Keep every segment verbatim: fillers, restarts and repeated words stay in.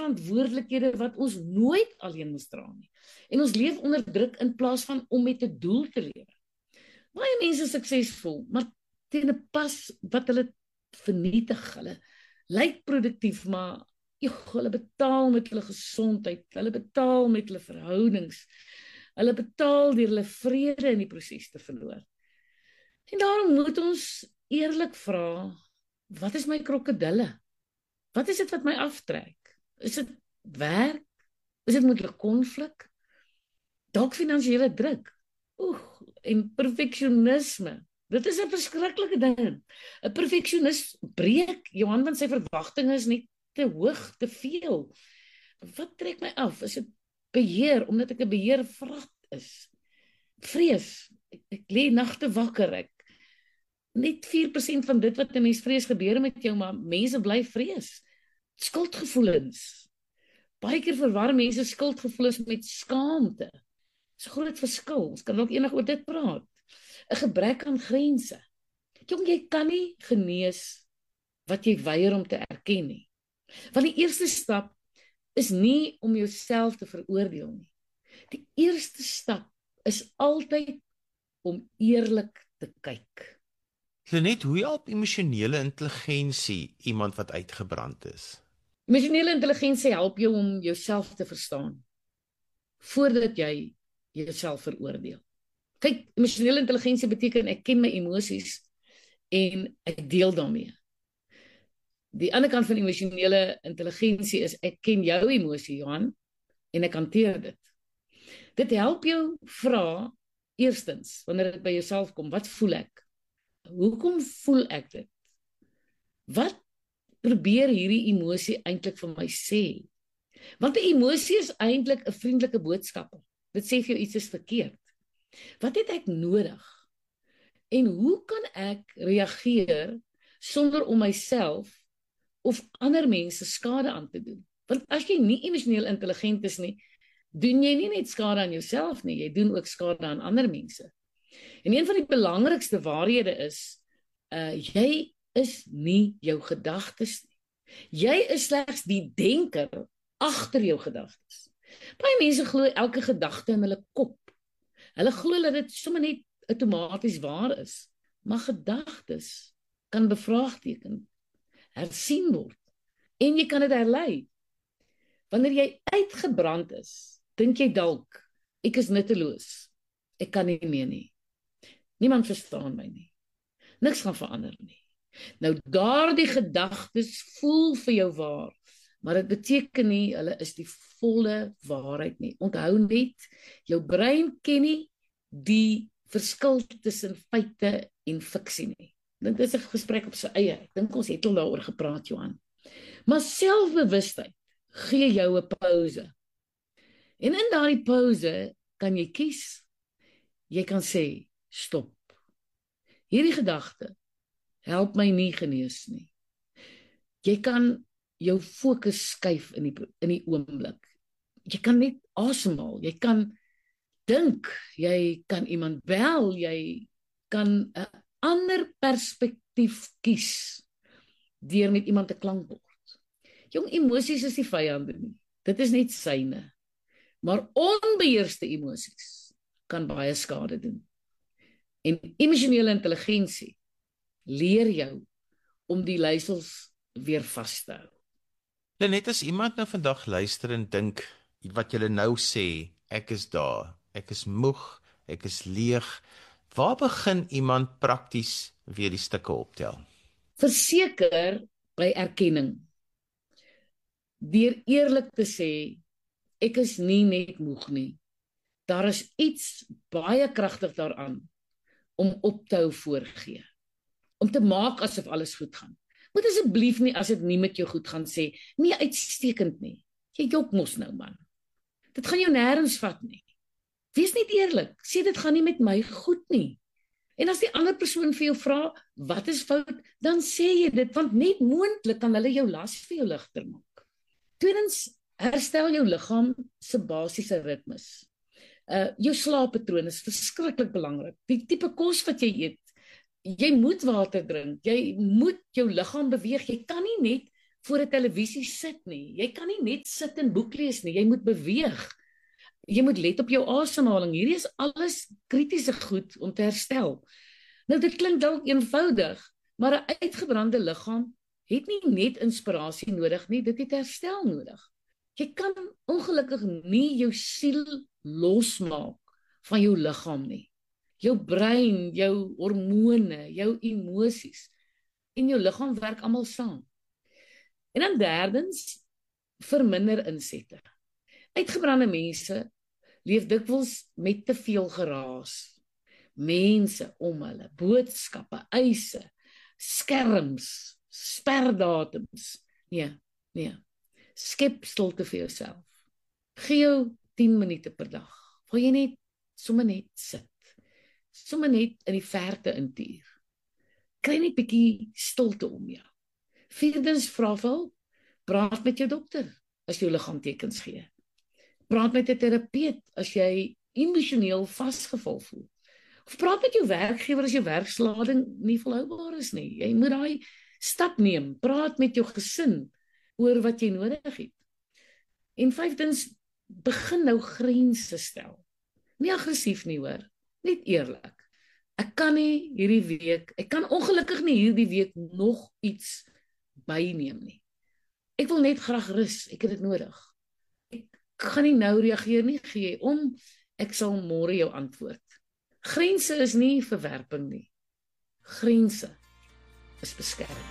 verantwoordelikhede wat ons nooit alleen moes dra nie. En ons leef onder druk in plaas van om met 'n doel te lewe. Baie mense is suksesvol, maar teen 'n pas wat hulle vernietig. Hulle lyk produktief, maar joh, hulle betaal met hulle gesondheid, hulle betaal met hulle verhoudings, hulle betaal deur hulle vrede in die proses te verloor. En daarom moet ons eerlik vra, wat is my krokodille? Wat is dit wat my aftrek? Is dit werk? Is dit moeilik konflik? Dalk finansiële druk? Oeg, en perfeksionisme. Dit is 'n verskriklike ding. 'n Perfeksionis breek Johan want sy verwagtinge is nie te hoog, te veel. Wat trek my af? Is dit beheer, omdat ek 'n beheervrat is? Vrees. Ek, ek lê nagte wakker. Ek net vier persent van dit wat 'n mens vrees gebeur met jou, maar mense bly vrees. Skuldgevoelens. Baie keer verwar mense skuldgevoelens met skaamte. Dis 'n groot verskil. Ons kan ook enig oor dit praat. 'n Gebrek aan grense. Jong, jy kan nie genees wat jy weier om te erken nie. Want die eerste stap is nie om jouself te veroordeel nie. Die eerste stap is altyd om eerlik te kyk. Lenet, hoe help emosionele intelligensie iemand wat uitgebrand is? Emosionele intelligensie help jou om jouself te verstaan, voordat jy jouself veroordeel. Kyk, emosionele intelligensie beteken ek ken my emosies en ek deel daarmee. Die ander kant van emosionele intelligensie is ek ken jou emosie, Johan, en ek hanteer dit. Dit help jou vra, eerstens, wanneer dit by jouself kom, wat voel ek? Hoekom voel ek dit? Wat probeer hierdie emosie eintlik vir my sê? Want 'n emosie is eintlik 'n vriendelike boodskapper. Dit sê vir jou iets is verkeerd. Wat het ek nodig? En hoe kan ek reageer sonder om myself of ander mense skade aan te doen? Want as jy nie emosioneel intelligent is nie, doen jy nie net skade aan jouself nie, jy doen ook skade aan ander mense. En een van die belangrikste waarhede is, uh, jy is nie jou gedagtes nie. Jy is slegs die denker agter jou gedagtes. Baie mense glo elke gedagte in hulle kop. Hulle glo dat dit sommer net outomaties waar is. Maar gedagtes kan bevraagteken, hersien word. En jy kan dit herlei. Wanneer jy uitgebrand is, dink jy dalk, ek is nutteloos. Ek kan nie meer nie. Niemand verstaan my nie. Niks gaan verander nie. Nou daardie gedagtes voel vir jou waar, maar dit beteken nie hulle is die volle waarheid nie. Onthou net, jou brein ken nie die verskil tussen feite en fiksie nie. Dit is 'n gesprek op sy eie. Ek dink ons het al daaroor gepraat, Johan. Maar selfbewustheid gee jou 'n pouse. En in daardie pouse kan jy kies. Jy kan sê, stop. Hierdie gedagte help my nie genees nie. Jy kan jou fokus skuif in die, in die oomblik. Jy kan net asemhaal, jy kan dink, jy kan iemand bel, jy kan 'n ander perspektief kies deur met iemand te klankbord. Jong, emosies is nie vyande nie. Dit is net syne. Maar onbeheerste emosies kan baie skade doen. En emosionele intelligensie leer jou om die leiersels weer vas te hou. Net as iemand nou vandag luister en dink wat julle nou sê, ek is daar, ek is moeg, ek is leeg, waar begin iemand prakties weer die stukke optel? Verseker by erkenning. Deur eerlik te sê, ek is nie net moeg nie. Daar is iets baie kragtig daaraan om op te hou voorgee. Om te maak asof alles goed gaan. Moet asseblief nie as dit nie met jou goed gaan sê, nie uitstekend nie. Jy jok mos nou man. Dit gaan jou nêrens vat nie. Wees net eerlik, sê dit gaan nie met my goed nie. En as die ander persoon vir jou vra, wat is fout, dan sê jy dit, want net moontlik kan hulle jou las vir jou ligter maak. Tweedens, herstel jou liggaam se basiese ritmes. Uh, jou slaappatroon is verskriklik belangrik. Die tipe kos wat jy eet, jy moet water drink, jy moet jou liggaam beweeg, jy kan nie net voor 'n televisie sit nie. Jy kan nie net sit en boek lees nie, jy moet beweeg. Jy moet let op jou asemhaling. Hierdie is alles kritiese goed om te herstel. Nou dit klink dalk eenvoudig, maar 'n uitgebrande liggaam het nie net inspirasie nodig nie, dit het herstel nodig. Jy kan ongelukkig nie jou siel losmaak van jou liggaam nie. Jou brein, jou hormone, jou emosies en jou liggaam werk almal saam. En dan derdens, verminder insette. Uitgebrande mense leef dikwels met te veel geraas. Mense om hulle, boodskappe, eise, skerms, sperdatums. Nee, nee. Skep stilte vir jouself. Gee jou tien minute per dag, waar jy net, sommer net sit. Sommer net in die verte intuur. Kry net bietjie stilte om jou. Vierdens, vra vir hulp. Praat met jou dokter, as jou liggaam tekens gee. Praat met 'n terapeut, as jy emosioneel vasgevall voel. Of praat met jou werkgewer as jou werkslading nie volhoubaar is nie. Jy moet daai stap neem. Praat met jou gesin oor wat jy nodig het. En vyftens, begin nou grense stel. Nie aggressief nie hoor, net eerlik. Ek kan nie hierdie week, ek kan ongelukkig nie hierdie week nog iets byneem nie. Ek wil net graag rus, ek het dit nodig. Ek gaan nie nou reageer nie, gee om, ek sal môre jou antwoord. Grense is nie verwerping nie. Grense is beskerming.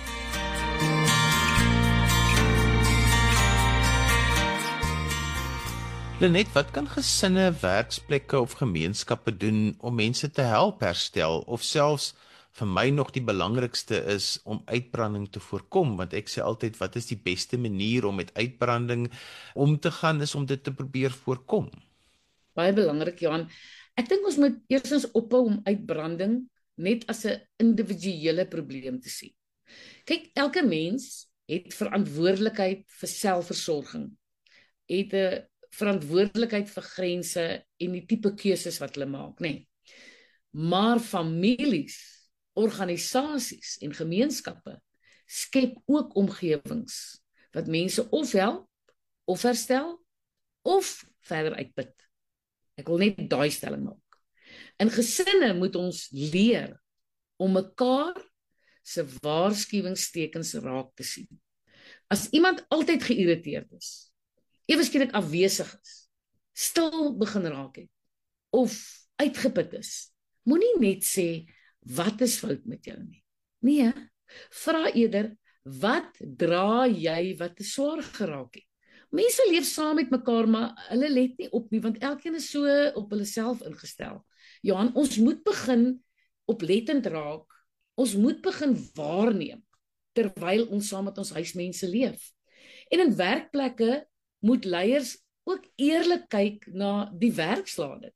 Lenet, wat kan gesinne, werksplekke of gemeenskappe doen om mense te help herstel, of selfs vir my nog die belangrikste is om uitbranding te voorkom, want ek sê altyd, wat is die beste manier om met uitbranding om te gaan, is om dit te probeer voorkom. Baie belangrik, Johan. Ek dink ons moet eerstens ophou om uitbranding net as 'n individuele probleem te sien. Kyk, elke mens het verantwoordelikheid vir selfversorging, het 'n verantwoordelikheid vir grense en die tipe keuses wat hulle maak, nê. Nee. Maar families, organisasies en gemeenskappe skep ook omgewings wat mense of help, of herstel, of verder uitput. Ek wil net daai stelling maak. In gesinne moet ons leer om mekaar se waarskuwingstekens raak te sien. As iemand altyd geïrriteerd is, ewe skielik afwesig is, stil begin raak het, of uitgeput is, moenie net sê, wat is fout met jou nie. Nee, vra eerder, wat dra jy wat te swaar geraak het? Mense leef saam met mekaar, maar hulle let nie op nie, want elkeen is so op hulle self ingestel. Johan, ons moet begin oplettend raak, ons moet begin waarneem, terwyl ons saam met ons huismense leef. En in werkplekke moet leiers ook eerlik kyk na die werkslading,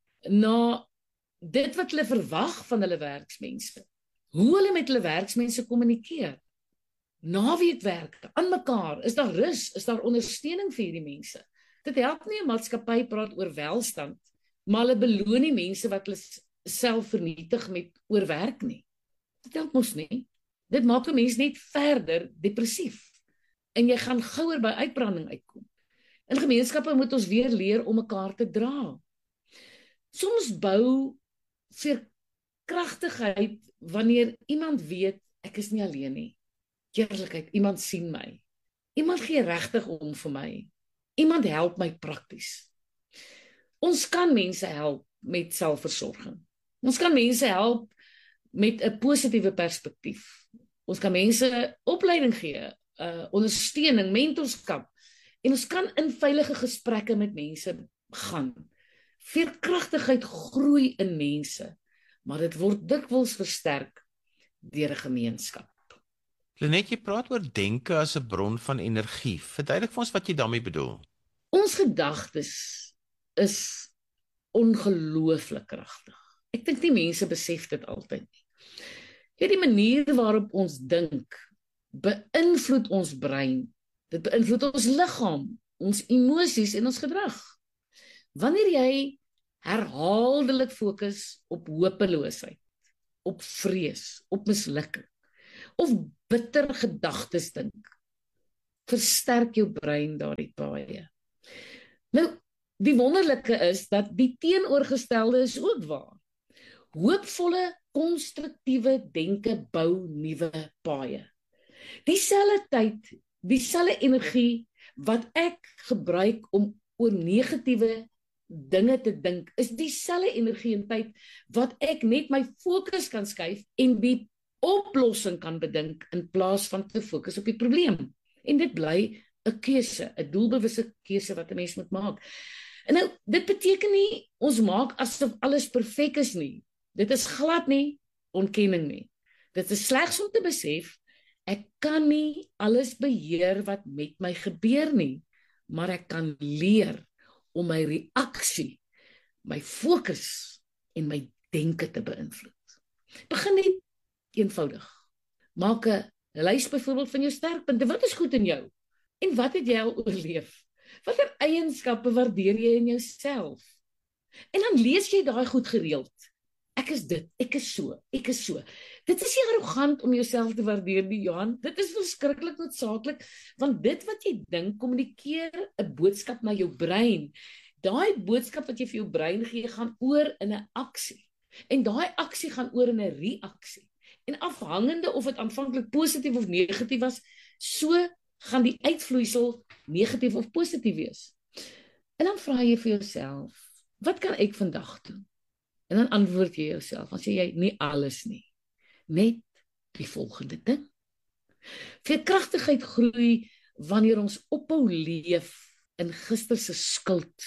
na dit wat hulle verwag van hulle werksmense, hoe hulle met hulle werksmense kommunikeer, naweekwerk, aan mekaar, is daar rus, is daar ondersteuning vir hierdie mense. Dit help nie 'n maatskappy praat oor welstand, maar hulle beloon nie mense wat hulle self vernietig met oorwerk nie. Dit help mos nie. Dit maak 'n mens net verder depressief, en jy gaan gouer by uitbranding uitkom. In gemeenskappe moet ons weer leer om mekaar te dra. Soms bou veerkragtigheid wanneer iemand weet, ek is nie alleen nie. Eerlikheid, iemand sien my. Iemand gee regtig om vir my. Iemand help my prakties. Ons kan mense help met selfversorging. Ons kan mense help met 'n positiewe perspektief. Ons kan mense opleiding gee, uh, ondersteuning, mentorskap. En ons kan in veilige gesprekke met mense gaan. Veerkragtigheid groei in mense, maar dit word dikwels versterk deur 'n gemeenskap. Lenet, jy praat oor denke as 'n bron van energie. Verduidelik vir ons wat jy daarmee bedoel. Ons gedagtes is ongelooflik kragtig. Ek dink nie mense besef dit altyd nie. Ja, die manier waarop ons dink, beïnvloed ons brein. Dit beïnvloed ons liggaam, ons emosies en ons gedrag. Wanneer jy herhaaldelik fokus op hopeloosheid, op vrees, op mislukking, of bitter gedagtes dink, versterk jou brein daardie paaie. Nou, die wonderlike is dat die teenoorgestelde is ook waar. Hoopvolle, konstruktiewe denke bou nuwe paaie. Dieselfde tyd, dieselfde energie wat ek gebruik om oor negatiewe dinge te dink, is dieselfde energie en tyd wat ek net my fokus kan skuif en die oplossing kan bedink in plaas van te fokus op die probleem. En dit bly 'n keuse, 'n doelbewuste keuse wat 'n mens moet maak. En nou, dit beteken nie ons maak asof alles perfek is nie. Dit is glad nie ontkenning nie. Dit is slegs om te besef, ek kan nie alles beheer wat met my gebeur nie, maar ek kan leer om my reaksie, my fokus en my denke te beïnvloed. Begin net eenvoudig. Maak 'n lys byvoorbeeld van jou sterkpunte. Wat is goed in jou? En wat het jy al oorleef? Watter eienskappe waardeer jy in jouself? En dan lees jy daai goed gereeld. Ek is dit, ek is so, ek is so. Dit is nie arrogant om jouself te waardeer nie, Johan. Dit is verskriklik noodsaaklik, want dit wat jy dink, kommunikeer 'n boodskap na jou brein. Daai boodskap wat jy vir jou brein gee, gaan oor in 'n aksie. En daai aksie gaan oor in 'n reaksie. En afhangende of dit aanvanklik positief of negatief was, so gaan die uitvloeisel negatief of positief wees. En dan vra jy vir jouself, wat kan ek vandag doen? En dan antwoord jy jouself, dan sê jy, nie alles nie, net die volgende ding. Veerkragtigheid groei wanneer ons ophou leef in gister se skuld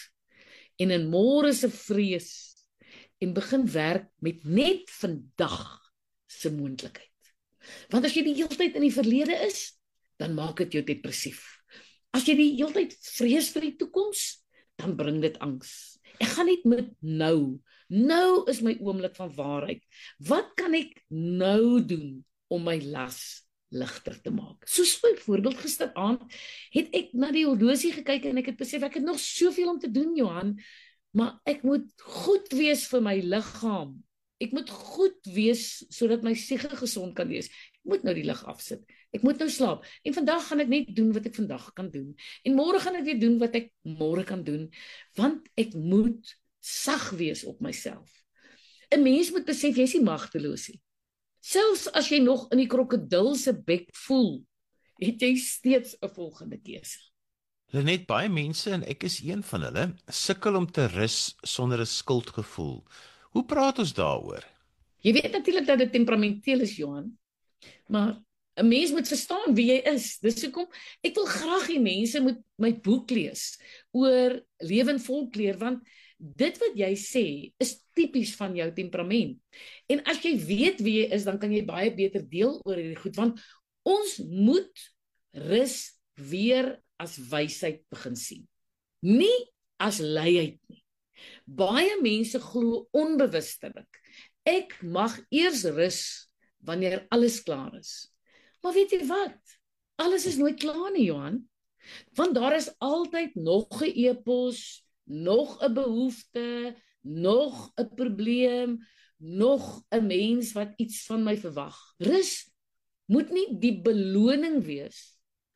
en in môre se vrees en begin werk met net vandag se moontlikheid. Want as jy die hele tyd in die verlede is, dan maak dit jou depressief. As jy die hele tyd vrees vir die toekoms, dan bring dit angs. Ek gaan net met nou. Nou is my oomblik van waarheid. Wat kan ek nou doen om my las ligter te maak? Soos byvoorbeeld gisteraand het ek na die horlosie gekyk en ek het besef ek het nog soveel om te doen, Johan, maar ek moet goed wees vir my liggaam. Ek moet goed wees sodat my siege gesond kan wees. Ek moet nou die lig afsit. Ek moet nou slaap. En vandag gaan ek net doen wat ek vandag kan doen. En môre gaan ek weer doen wat ek môre kan doen, want ek moet sag wees op myself. 'n Mens moet besef jy is nie magteloos nie. Selfs as jy nog in die krokodil se bek voel, het jy steeds 'n volgende keuse. Lenet, baie mense, en ek is een van hulle, sukkel om te rus sonder 'n skuldgevoel. Hoe praat ons daaroor? Jy weet natuurlik dat dit temperamenteel is, Johan, maar 'n mens moet verstaan wie jy is. Dis hoekom ek wil graag hê mense moet my boek lees oor lewe in volkleur, want dit wat jy sê is tipies van jou temperament. En as jy weet wie jy is, dan kan jy baie beter deel oor hierdie goed, want ons moet rus weer as wysheid begin sien. Nie as luiheid nie. Baie mense glo onbewustelik, ek mag eers rus wanneer alles klaar is. Maar weet jy wat? Alles is nooit klaar nie, Johan. Want daar is altyd nog 'n e-pos, nog 'n behoefte, nog 'n probleem, nog 'n mens wat iets van my verwag. Rus moet nie die beloning wees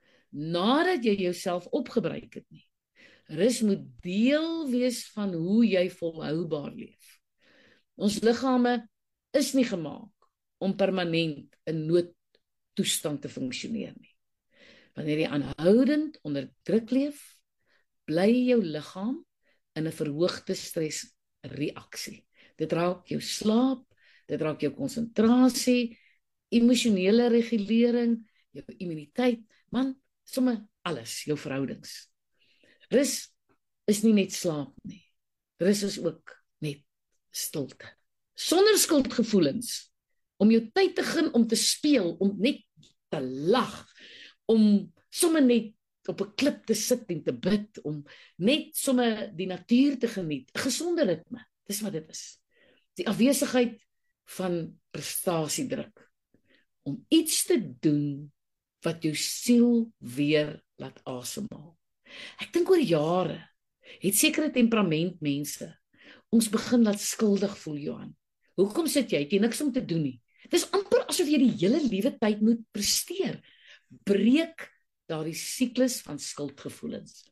nadat jy jouself opgebruik het nie. Rus moet deel wees van hoe jy volhoubaar leef. Ons liggame is nie gemaak om permanent in noodtoestand te funksioneer nie. Wanneer jy aanhoudend onder druk leef, bly jou liggaam in 'n verhoogde stresreaksie. Dit raak jou slaap, dit raak jou konsentrasie, emosionele regulering, jou immuniteit, man, sommer alles, jou verhoudings. Rus is nie net slaap nie. Rus is ook net stilte. Sonder skuldgevoelens, om jou tyd te gun om te speel, om net te lag, om sommer net op 'n klip te sit en te bid, om net sommer die natuur te geniet, 'n gesonde ritme, dis wat dit is. Die afwesigheid van prestasiedruk, om iets te doen wat jou siel weer laat asemhaal. Ek dink oor jare het sekere temperamentmense ons begin laat skuldig voel, Johan. Hoekom sit jy? Het jy niks om te doen nie? Dis amper asof jy die hele liewe tyd moet presteer. Breek daardie siklus van skuldgevoelens.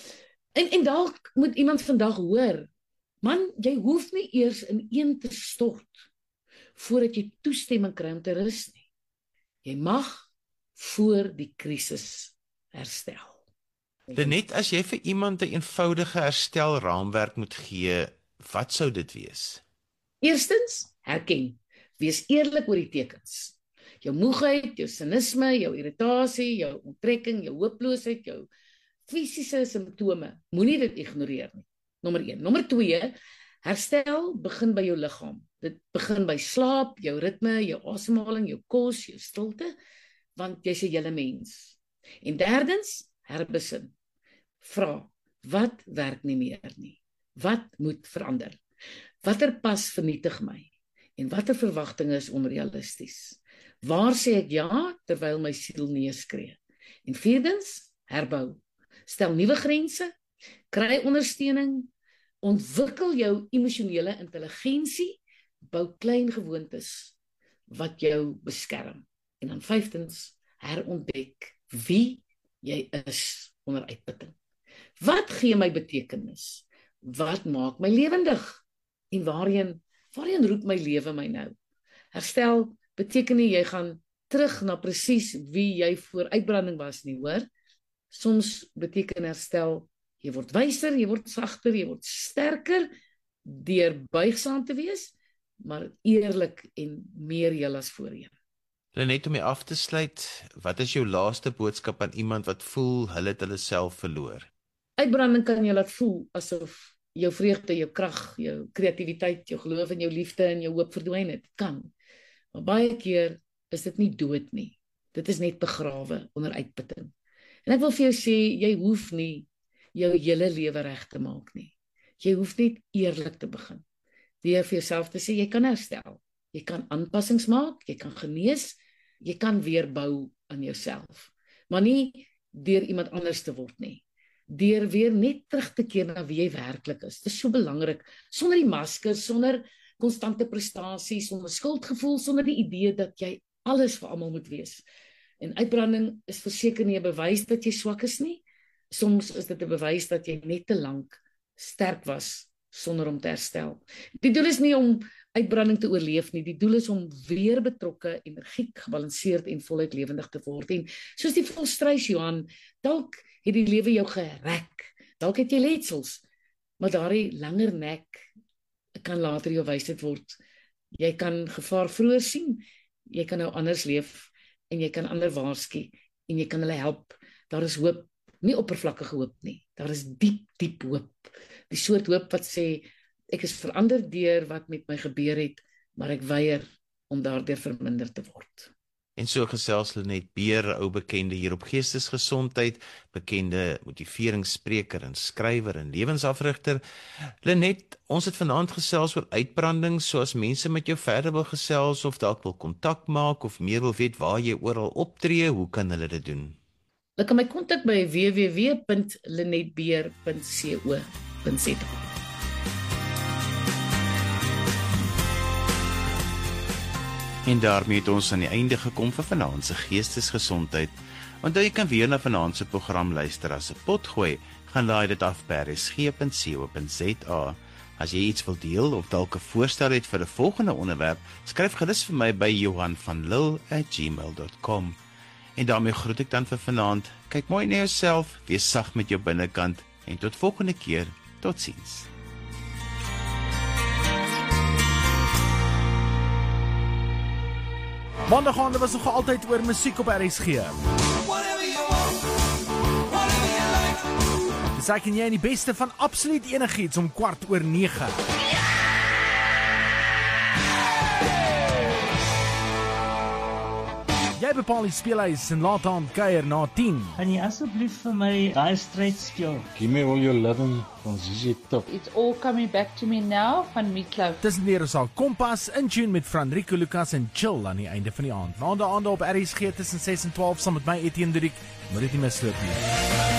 En, en dalk moet iemand vandag hoor, man, jy hoef nie eers in een te stort, voordat jy toestemming kry om te rus nie. Jy mag voor die krisis herstel. Lenet, as jy vir iemand 'n eenvoudige herstelraamwerk moet gee, wat sou dit wees? Eerstens, herken. Wees eerlik oor die tekens. Jou moegheid, jou sinisme, jou irritasie, jou onttrekking, jou hooploosheid, jou fisiese simptome. Moenie dit ignoreer nie. Nommer een. Nommer twee, herstel begin by jou liggaam. Dit begin by slaap, jou ritme, jou asemhaling, jou kos, jou stilte, want jy's 'n hele mens. En derdens, herbesin. Vra, wat werk nie meer nie? Wat moet verander? Watter pas vernietig my? En watter verwagtinge is onrealisties? Waar sê ek ja, terwyl my siel nee skree? En vierdens, herbou. Stel nuwe grense, kry ondersteuning, ontwikkel jou emosionele intelligensie, bou klein gewoontes wat jou beskerm. En dan vyftens, herontdek wie jy is onder uitputting. Wat gee my betekenis? Wat maak my lewendig? En waarheen, waarheen roep my lewe my nou? Herstel beteken nie jy gaan terug na presies wie jy voor uitbranding was nie, hoor? Soms beteken herstel, jy word wyser, jy word sagter, jy word sterker, deur buigsaam te wees, maar eerlik en meer heel as voorheen. Lenet, om jy af te sluit, wat is jou laaste boodskap aan iemand wat voel hulle het hulle self verloor? Uitbranding kan jy laat voel asof jou vreugde, jou krag, jou kreatiwiteit, jou geloof en jou liefde en jou hoop verdwyn het. Kan. Maar baie keer is dit nie dood nie. Dit is net begrawe onder uitputting. En ek wil vir jou sê, jy hoef nie jou hele lewe reg te maak nie. Jy hoef net eerlik te begin. Deur vir jouself te sê, jy kan herstel. Jy kan aanpassings maak, jy kan genees, jy kan weer bou aan jouself. Maar nie deur iemand anders te word nie. Deur weer net terug te keer na wie jy werklik is. Dit is so belangrik. Sonder die masker, sonder konstante prestasie, sonder skuldgevoel, sonder die idee dat jy alles vir almal moet wees. En uitbranding is verseker nie 'n bewys dat jy swak is nie. Soms is dit 'n bewys dat jy net te lank sterk was sonder om te herstel. Die doel is nie om uitbranding te oorleef nie. Die doel is om weer betrokke, energiek, gebalanseerd en voluit lewendig te word. En soos die volstrys Johan, dalk het die lewe jou gerek. Dalk het jy letsels, maar daardie langer nek kan later jou wysheid word. Jy kan gevaar vroeër sien, jy kan nou anders leef en jy kan ander waarsku en jy kan hulle help. Daar is hoop, nie oppervlakkige hoop nie. Daar is diep, diep hoop. Die soort hoop wat sê, ek is verander deur wat met my gebeur het, maar ek weier om daardeur verminder te word. En so gesels Lenet Beer, ou bekende hier op Geestesgesondheid, bekende motiveringsspreker en skrywer en lewensafrigter. Lenet, ons het vanaand gesels oor uitbranding, so as mense met jou verder wil gesels of dalk wil kontak maak of meer wil weet waar jy oral optree, hoe kan hulle dit doen? Hulle kan my kontak by w w w punt lenetbeer punt co punt za. En daarmee het ons aan die einde gekom vir vanaand se Geestesgesondheid. Onthou jy kan weer na vanaand se program luister as 'n potgooi, gaan laai dit af by r s g punt co punt za. As jy iets wil deel of dalk 'n voorstel het vir 'n volgende onderwerp, skryf gerus vir my by johan van lille at gmail dot com. En daarmee groet ek dan vir vanaand. Kyk mooi na jouself, wees sag met jou binnekant en tot volgende keer. Totsiens. Maandagoggend was nog altyd oor musiek op R S G. Dis ek en jy die beste van absoluut enigiets om kwart oor nege. Jy bepaal die speelhuis en laat aan kuier na tien. Kan jy asseblief vir my daai stryd speel? Give me all your loving van Z Z Top. It's all coming back to me now van Meatloaf. Dis weer ons al Kompas in tune met Franrico Lucas en Chill aan die einde van die aand. Maandag aand op R S G tussen ses en twaalf saam met my Etienne Durick. Moet dit nie misloop nie.